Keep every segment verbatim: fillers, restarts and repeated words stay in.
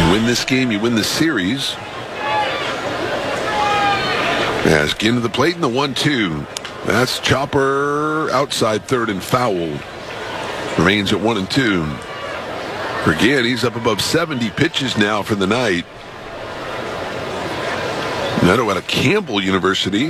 You win this game, you win the series. As get into the plate in the one two. That's chopper outside third and foul. Remains at one and two. Again, he's up above seventy pitches now for the night. Neto out of Campbell University.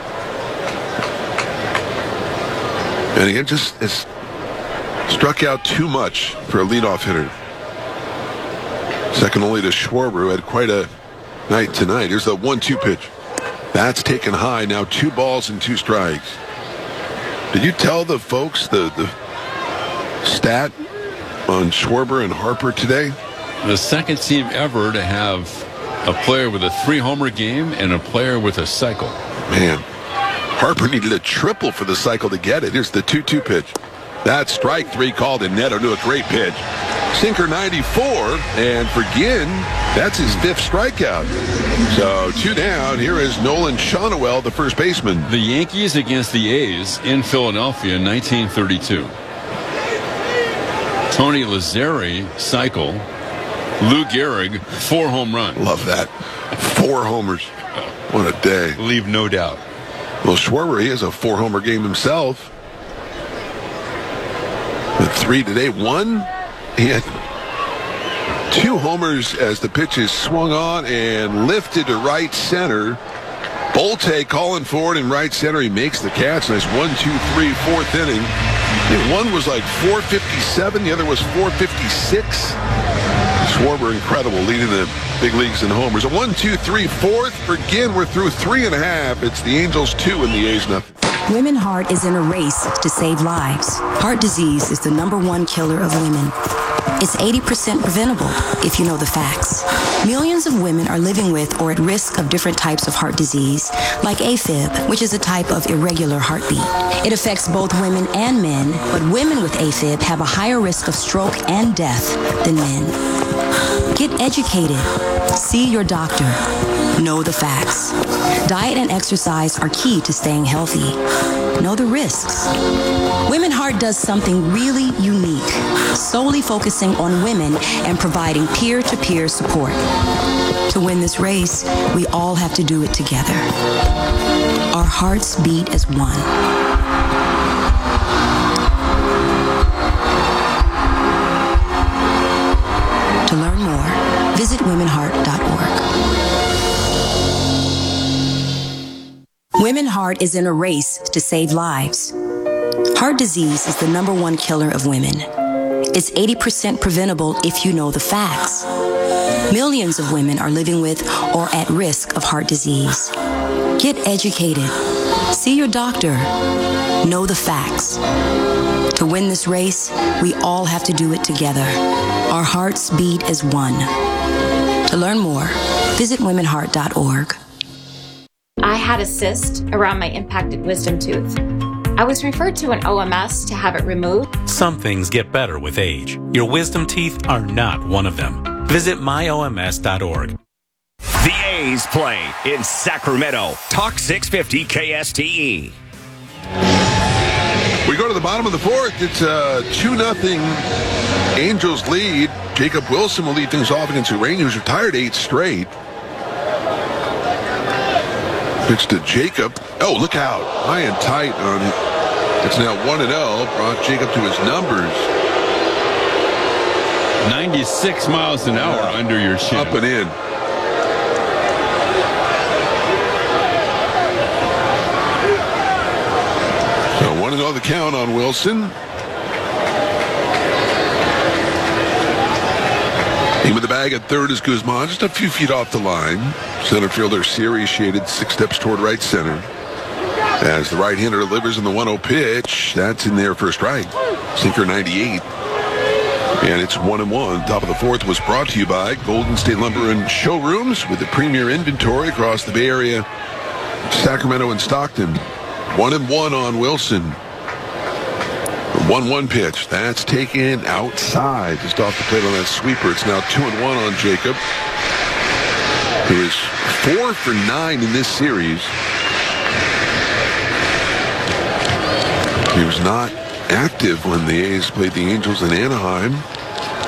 And he just has struck out too much for a leadoff hitter. Second only to Schwarber, who had quite a night tonight. Here's the one two pitch. That's taken high. Now two balls and two strikes. Did you tell the folks the, the stat on Schwarber and Harper today? The second team ever to have a player with a three-homer game and a player with a cycle. Man, Harper needed a triple for the cycle to get it. Here's the two two pitch. That's strike three called, and Neto to a great pitch. Sinker ninety-four, and for Ginn, that's his fifth strikeout. So two down. Here is Nolan Shawnuel, the first baseman. The Yankees against the A's in Philadelphia in nineteen thirty-two. Tony Lazzeri, cycle. Lou Gehrig, four home runs. Love that. Four homers. What a day. Leave no doubt. Well, Schwarber, he has a four-homer game himself. The three today. One, he had two homers as the pitches swung on and lifted to right center. Bolte calling for it in right center. He makes the catch. Nice one, two, three, fourth inning. I think one was like four fifty-seven. The other was four fifty-six. Schwarber, incredible, leading the big leagues in homers. A one, two, three, fourth. For Ginn, we're through three and a half. It's the Angels two and the A's nothing. Women Heart is in a race to save lives. Heart disease is the number one killer of women. It's eighty percent preventable if you know the facts. Millions of women are living with or at risk of different types of heart disease, like AFib, which is a type of irregular heartbeat. It affects both women and men, but women with AFib have a higher risk of stroke and death than men. Get educated. See your doctor. Know the facts. Diet and exercise are key to staying healthy. Know the risks. Women Heart does something really unique, solely focusing on women and providing peer-to-peer support. To win this race, we all have to do it together. Our hearts beat as one. To learn more, visit women heart dot org. Women Heart is in a race to save lives. Heart disease is the number one killer of women. It's eighty percent preventable if you know the facts. Millions of women are living with or at risk of heart disease. Get educated. See your doctor. Know the facts. To win this race, we all have to do it together. Our hearts beat as one. To learn more, visit women heart dot org. I had a cyst around my impacted wisdom tooth. I was referred to an O M S to have it removed. Some things get better with age. Your wisdom teeth are not one of them. Visit my O M S dot org. The A's play in Sacramento. Talk six fifty K S T E. We go to the bottom of the fourth. It's a two nothing Angels lead. Jacob Wilson will lead things off against Urania, who's retired eight straight. Pitch to Jacob. Oh, look out. High and tight on it. It's now one and oh. Brought Jacob to his numbers. ninety-six miles an hour yeah. under your chin. Up and in. So one and oh the count on Wilson. In with the bag at third is Guzman, just a few feet off the line. Center fielder Siri shaded six steps toward right center. As the right-hander delivers in the one oh pitch, that's in there for a strike. Sinker ninety-eight. And it's one and one. Top of the fourth was brought to you by Golden State Lumber and Showrooms with the premier inventory across the Bay Area, Sacramento and Stockton. One and one on Wilson. one one pitch. That's taken outside. Just off the plate on that sweeper. It's now two and one on Jacob, who is four for nine in this series. He was not active when the A's played the Angels in Anaheim.